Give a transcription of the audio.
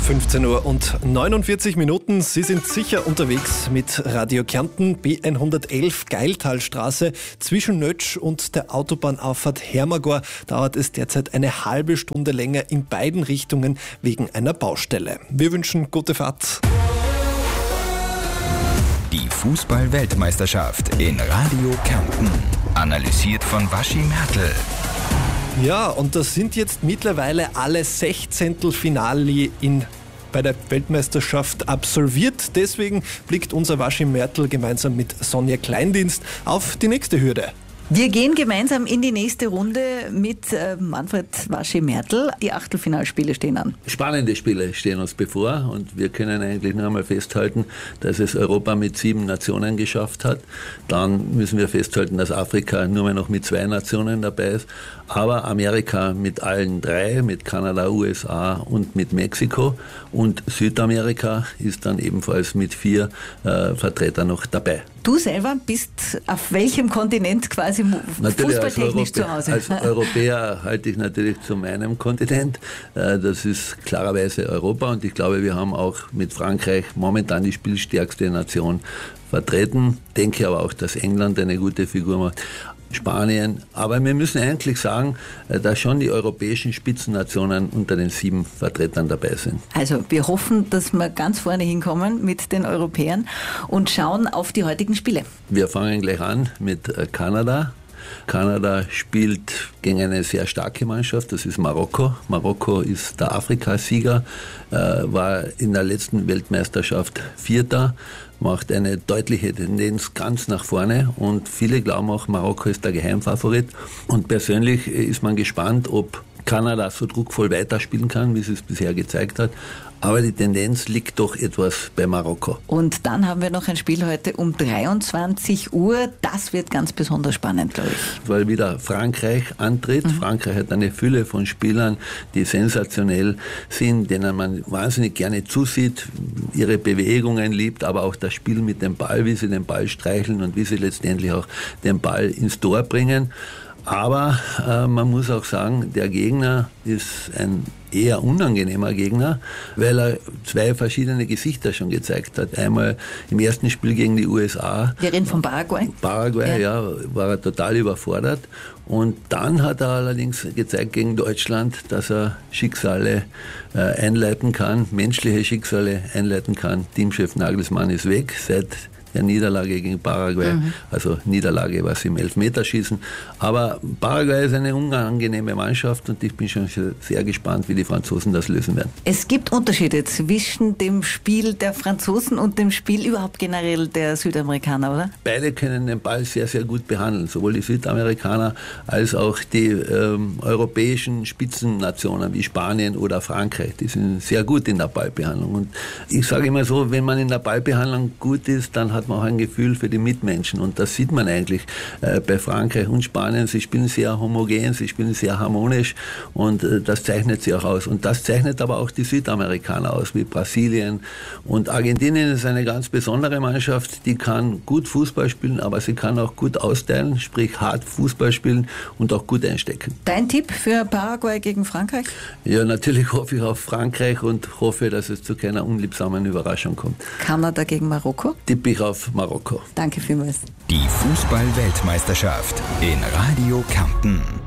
15:49 Uhr. Sie sind sicher unterwegs mit Radio Kärnten, B111 Geiltalstraße. Zwischen Nötsch und der Autobahnauffahrt Hermagor dauert es derzeit eine halbe Stunde länger in beiden Richtungen wegen einer Baustelle. Wir wünschen gute Fahrt. Die Fußball-Weltmeisterschaft in Radio Kärnten. Analysiert von Waschi Mertl. Ja, und das sind jetzt mittlerweile alle Sechzehntelfinale bei der Weltmeisterschaft absolviert. Deswegen blickt unser Waschi Mertl gemeinsam mit Sonja Kleindienst auf die nächste Hürde. Wir gehen gemeinsam in die nächste Runde mit Manfred Waschi Mertl. Die Achtelfinalspiele stehen an. Spannende Spiele stehen uns bevor und wir können eigentlich nur einmal festhalten, dass es Europa mit 7 Nationen geschafft hat. Dann müssen wir festhalten, dass Afrika nur mehr noch mit 2 Nationen dabei ist. Aber Amerika mit allen 3, mit Kanada, USA und mit Mexiko. Und Südamerika ist dann ebenfalls mit 4 Vertretern noch dabei. Du selber bist auf welchem Kontinent quasi fußballtechnisch zu Hause? Als Europäer halte ich natürlich zu meinem Kontinent. Das ist klarerweise Europa und ich glaube, wir haben auch mit Frankreich momentan die spielstärkste Nation vertreten. Denke aber auch, dass England eine gute Figur macht. Spanien, aber wir müssen eigentlich sagen, dass schon die europäischen Spitzennationen unter den 7 Vertretern dabei sind. Also wir hoffen, dass wir ganz vorne hinkommen mit den Europäern und schauen auf die heutigen Spiele. Wir fangen gleich an mit Kanada. Kanada spielt gegen eine sehr starke Mannschaft, das ist Marokko. Marokko ist der Afrikasieger, war in der letzten Weltmeisterschaft Vierter, macht eine deutliche Tendenz ganz nach vorne und viele glauben auch, Marokko ist der Geheimfavorit. Und persönlich ist man gespannt, ob Kanada so druckvoll weiterspielen kann, wie es bisher gezeigt hat. Aber die Tendenz liegt doch etwas bei Marokko. Und dann haben wir noch ein Spiel heute um 23 Uhr. Das wird ganz besonders spannend, glaube ich. Weil wieder Frankreich antritt. Frankreich hat eine Fülle von Spielern, die sensationell sind, denen man wahnsinnig gerne zusieht, ihre Bewegungen liebt, aber auch das Spiel mit dem Ball, wie sie den Ball streicheln und wie sie letztendlich auch den Ball ins Tor bringen. Aber man muss auch sagen, der Gegner ist ein eher unangenehmer Gegner, weil er 2 verschiedene Gesichter schon gezeigt hat. Einmal im ersten Spiel gegen die USA. Wir reden von Paraguay. Paraguay, ja, war er total überfordert. Und dann hat er allerdings gezeigt gegen Deutschland, dass er Schicksale einleiten kann, menschliche Schicksale einleiten kann. Teamchef Nagelsmann ist weg seit der Niederlage gegen Paraguay, also Niederlage war es im Elfmeterschießen. Aber Paraguay ist eine unangenehme Mannschaft und ich bin schon sehr gespannt, wie die Franzosen das lösen werden. Es gibt Unterschiede zwischen dem Spiel der Franzosen und dem Spiel überhaupt generell der Südamerikaner, oder? Beide können den Ball sehr, sehr gut behandeln, sowohl die Südamerikaner als auch die europäischen Spitzennationen wie Spanien oder Frankreich. Die sind sehr gut in der Ballbehandlung. Und ich sage immer so, wenn man in der Ballbehandlung gut ist, dann hat man auch ein Gefühl für die Mitmenschen und das sieht man eigentlich bei Frankreich und Spanien. Sie spielen sehr homogen, sie spielen sehr harmonisch und das zeichnet sie auch aus. Und das zeichnet aber auch die Südamerikaner aus, wie Brasilien. Und Argentinien ist eine ganz besondere Mannschaft, die kann gut Fußball spielen, aber sie kann auch gut austeilen, sprich hart Fußball spielen und auch gut einstecken. Dein Tipp für Paraguay gegen Frankreich? Ja, natürlich hoffe ich auf Frankreich und hoffe, dass es zu keiner unliebsamen Überraschung kommt. Kanada gegen Marokko? Tippe ich auf Marokko. Danke vielmals. Die Fußball-Weltmeisterschaft in Radio Kärnten.